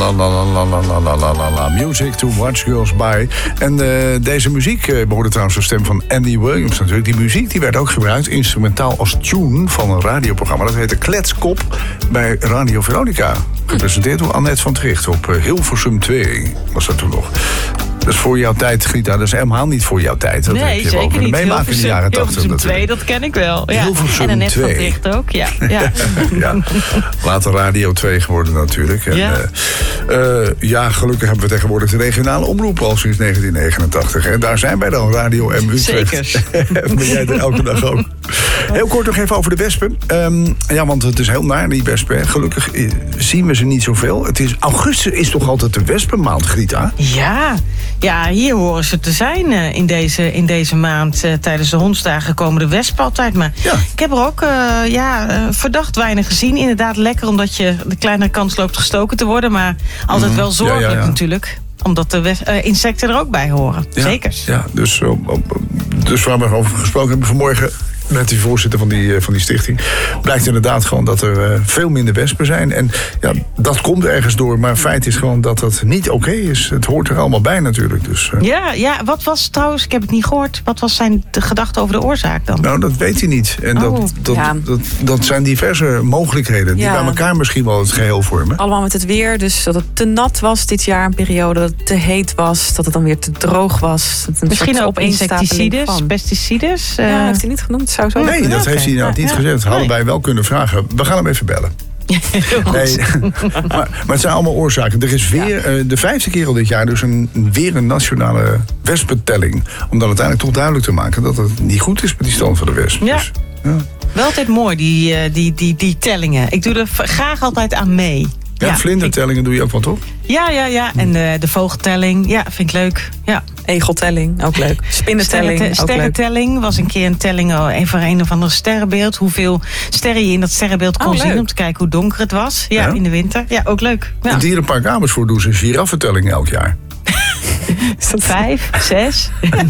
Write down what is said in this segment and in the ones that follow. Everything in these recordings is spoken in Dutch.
La. Music to watch girls by. En deze muziek behoorde trouwens de stem van Andy Williams natuurlijk. Die muziek die werd ook gebruikt instrumentaal als tune van een radioprogramma. Dat heette Kletskop bij Radio Veronica. Gepresenteerd door Annette van Tricht op Hilversum 2. Was dat toen nog. Dat is voor jouw tijd, Grita. Dat is helemaal niet voor jouw tijd. Dat nee, heb je zeker ook niet. Meemaken in de jaren 80 Hilversum 2, dat ken ik wel. Ja. Hilversum en Annette 2. van Tricht ook, ja. Ja. Later Radio 2 geworden natuurlijk. En, gelukkig hebben we tegenwoordig de regionale omroep al sinds 1989. En daar zijn wij dan, Radio M Utrecht. Zeker. Ben jij er elke dag ook. Heel kort nog even over de wespen. Want het is heel naar, die wespen. Hè. Gelukkig zien we ze niet zoveel. Augustus is toch altijd de wespenmaand, Grita? Ja, hier horen ze te zijn in deze maand. Tijdens de hondsdagen komen de wespen altijd. Maar ik heb er ook verdacht weinig gezien. Inderdaad lekker, omdat je de kleinere kans loopt gestoken te worden. Maar altijd wel zorgelijk natuurlijk. Omdat de insecten er ook bij horen. Ja, zeker. Ja, dus waar we over gesproken hebben vanmorgen met die voorzitter van die stichting, blijkt inderdaad gewoon dat er veel minder wespen zijn. En dat komt ergens door, maar feit is gewoon dat dat niet oké is. Het hoort er allemaal bij natuurlijk. Dus, wat was trouwens, ik heb het niet gehoord, wat was zijn gedachte over de oorzaak dan? Nou, dat weet hij niet. En dat zijn diverse mogelijkheden die bij elkaar misschien wel het geheel vormen. Allemaal met het weer, dus dat het te nat was dit jaar, een periode, dat het te heet was, dat het dan weer te droog was. Misschien ook insecticides, pesticides? Heeft hij niet genoemd? Nee, dat heeft hij niet gezegd. Hadden wij wel kunnen vragen. We gaan hem even bellen. Nee, maar het zijn allemaal oorzaken. Er is weer de 5e keer al dit jaar dus weer een nationale wespentelling. Om dan uiteindelijk toch duidelijk te maken dat het niet goed is met die stand van de wespen. Ja. Dus, wel altijd mooi, die tellingen. Ik doe er graag altijd aan mee. Ja, vlindertellingen doe je ook wel, toch? Ja. En de vogeltelling, vind ik leuk. Ja. Egeltelling, ook leuk. Spinnentelling, sterrentelling was een keer een telling over een of ander sterrenbeeld. Hoeveel sterren je in dat sterrenbeeld kon zien. Om te kijken hoe donker het was. Ja, in de winter. Ja, ook leuk. Ja. In Dierenpark Amersfoort doen ze een giraffentelling elk jaar. 5, 6.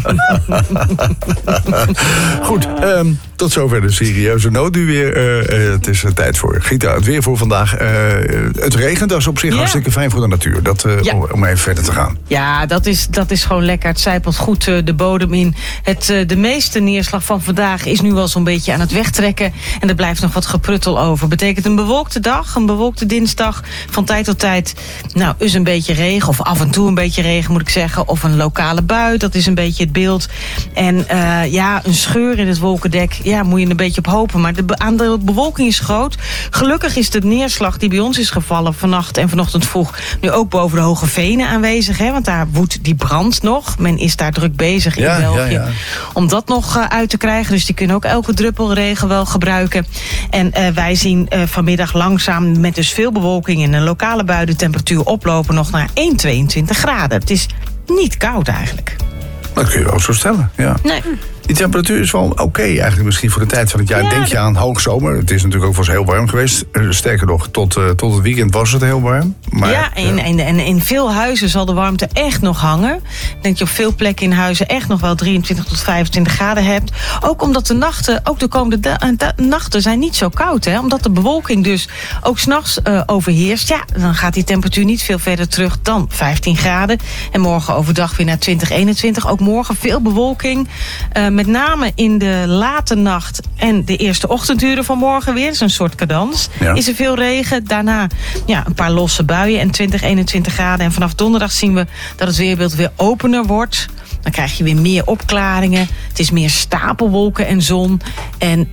Goed, tot zover de serieuze noot nu weer. Het is tijd voor Grita, het weer voor vandaag. Het regent, dat is op zich hartstikke fijn voor de natuur. Om even verder te gaan. Ja, dat is gewoon lekker. Het zijpelt goed de bodem in. De meeste neerslag van vandaag is nu al zo'n beetje aan het wegtrekken. En er blijft nog wat gepruttel over. Betekent een bewolkte dag, een bewolkte dinsdag. Van tijd tot tijd, is een beetje regen. Of af en toe een beetje regen, moet ik zeggen. Of een lokale bui, dat is een beetje het beeld. En een scheur in het wolkendek, moet je een beetje op hopen. Maar de aandeel bewolking is groot. Gelukkig is de neerslag die bij ons is gevallen vannacht en vanochtend vroeg nu ook boven de Hoge Venen aanwezig. Hè? Want daar woedt die brand nog. Men is daar druk bezig in België om dat nog uit te krijgen. Dus die kunnen ook elke druppel regen wel gebruiken. En wij zien vanmiddag langzaam met dus veel bewolking en een lokale bui de temperatuur oplopen nog naar 1,22 graden. Het is niet koud eigenlijk. Dat kun je wel zo stellen, ja. Nee. Die temperatuur is wel oké eigenlijk misschien voor de tijd van het jaar. Denk je aan hoogzomer. Het is natuurlijk ook wel eens heel warm geweest. Sterker nog, tot het weekend was het heel warm. Maar, en in veel huizen zal de warmte echt nog hangen. Ik denk dat je op veel plekken in huizen echt nog wel 23 tot 25 graden hebt. Ook omdat de nachten, ook de komende nachten zijn niet zo koud. Hè? Omdat de bewolking dus ook 's nachts overheerst. Ja, dan gaat die temperatuur niet veel verder terug dan 15 graden. En morgen overdag weer naar 20, 21. Ook morgen veel bewolking. Met name in de late nacht en de eerste ochtenduren van morgen weer. Dat is een soort cadans. Ja. Is er veel regen. Daarna een paar losse buien en 20, 21 graden. En vanaf donderdag zien we dat het weerbeeld weer opener wordt. Dan krijg je weer meer opklaringen. Het is meer stapelwolken en zon. En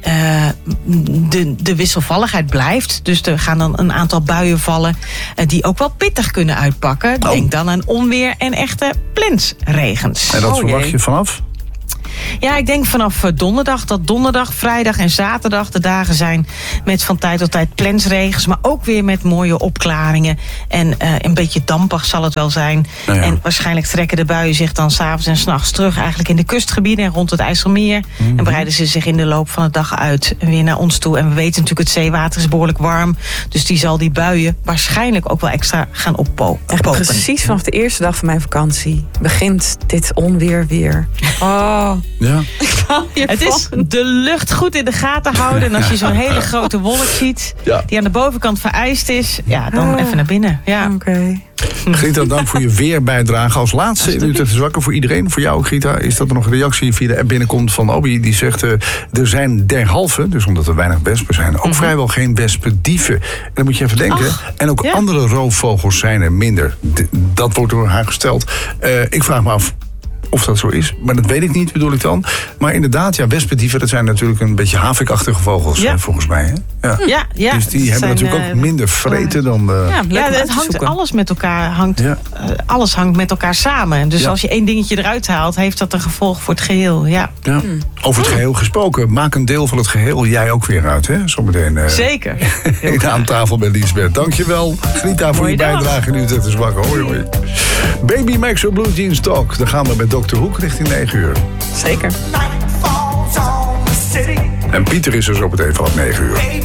de wisselvalligheid blijft. Dus er gaan dan een aantal buien vallen die ook wel pittig kunnen uitpakken. Denk dan aan onweer en echte plensregens. En dat verwacht je vanaf? Ja, ik denk vanaf donderdag dat donderdag, vrijdag en zaterdag de dagen zijn met van tijd tot tijd plensregens, maar ook weer met mooie opklaringen. En een beetje dampig zal het wel zijn. Ja. En waarschijnlijk trekken de buien zich dan 's avonds en 's nachts terug eigenlijk in de kustgebieden en rond het IJsselmeer. Mm-hmm. En breiden ze zich in de loop van de dag uit weer naar ons toe. En we weten natuurlijk, het zeewater is behoorlijk warm. Dus die zal die buien waarschijnlijk ook wel extra gaan oppopen. Precies vanaf de eerste dag van mijn vakantie begint dit onweer weer. Oh. Ja. Het is de lucht goed in de gaten houden. En als je zo'n hele grote wolk ziet, die aan de bovenkant verijst is, dan even naar binnen. Ja. Oké. Greta, dank voor je weerbijdrage. Als laatste in Utrecht is wakker voor iedereen. Voor jou, Greta, is dat er nog een reactie via de app binnenkomt van Obi. Die zegt, er zijn derhalve, dus omdat er weinig wespen zijn, ook vrijwel geen wespendieven. En dan moet je even denken. En ook andere roofvogels zijn er minder. Dat wordt door haar gesteld. Ik vraag me af of dat zo is, maar dat weet ik niet, bedoel ik dan. Maar inderdaad, wespendieven, dat zijn natuurlijk een beetje havikachtige vogels, volgens mij. Hè? Ja. Dus die hebben natuurlijk ook minder vreten dan... het hangt alles met elkaar, alles hangt met elkaar samen. Dus als je één dingetje eruit haalt, heeft dat een gevolg voor het geheel. Ja. Over het geheel gesproken, maak een deel van het geheel jij ook weer uit, hè? Zometeen. Zeker. Aan tafel bij Liesbeth. Dankjewel, Greta, voor je bijdrage. Nu het is wakker. Hoi. Baby Max op Blue Jeans Talk. Dan gaan we met Dr. Hoek richting 9 uur. Zeker. En Pieter is er zo meteen vanaf 9 uur.